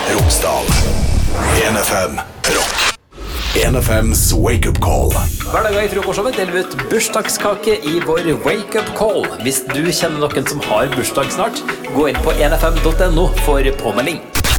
Romsdal. 1FM Rock. 1FMs Wake Up Call. Hver dag I frokostshowet deler vi ut bursdagskake I vår Wake Up Call. Hvis du kjenner noen som har bursdag snart, gå inn på 1fm.no for påmelding.